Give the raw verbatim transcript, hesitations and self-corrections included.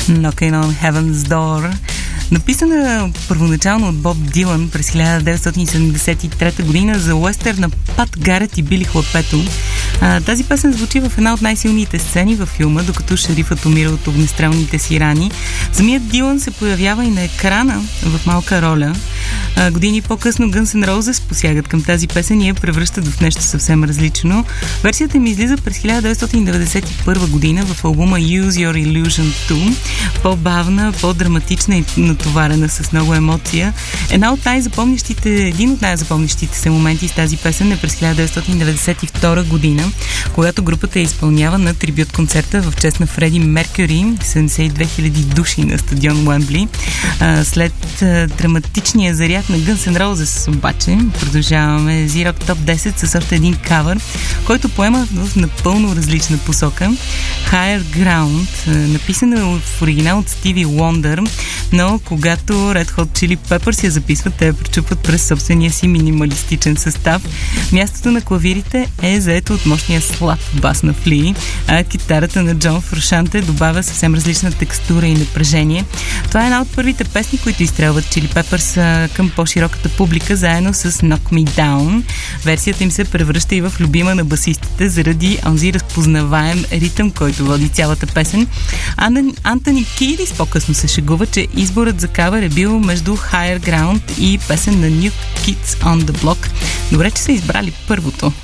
Knocking on Heaven's Door. Написана първоначално от Боб Дилан през хиляда деветстотин и седемдесет и трета година за уестър на Пат Гарет и Били Хлапето. А, тази песен звучи в една от най-силните сцени във филма, докато шерифът умира от огнестрелните си рани. Самият Дилан се появява и на екрана в малка роля. А, години по-късно Guns N' Roses посягат към тази песен и я превръщат в нещо съвсем различно. Версията им излиза през хиляда деветстотин деветдесет и първа година в албума Use Your Illusion two. По-бавна, по-драматична и натоварена с много емоция. Една от най-запомнящите, един от най-запомнящите се моменти с тази песен е през хиляда деветстотин деветдесет и втора година, когато групата я изпълнява на трибют концерта в чест на Фреди Меркюри, седемдесет и две хиляди души на стадион Уембли. След драматичния заряд на Guns N' Roses обаче продължаваме Z-Rock Top десет с още един кавър, който поема в напълно различна посока. Higher Ground, написана в оригинал от Стиви Уондър, но когато Red Hot Chili Peppers я записват, те я пречупват през собствения си минималистичен състав. Мястото на клавирите е заето от мощния слаб бас на Фли, а китарата на Джон Фрушанте добавя съвсем различна текстура и напрежение. Това е една от първите песни, които изстрелват Chili Peppers към по-широката публика, заедно с Knock Me Down. Версията им се превръща и в любима на басистите заради онзи разпознаваем ритъм, който води цялата песен. Антони Кидис по-късно се шегува, че изборът за кавър е бил между Higher Ground и песен на New Kids on the Block. Добре, че са избрали първото.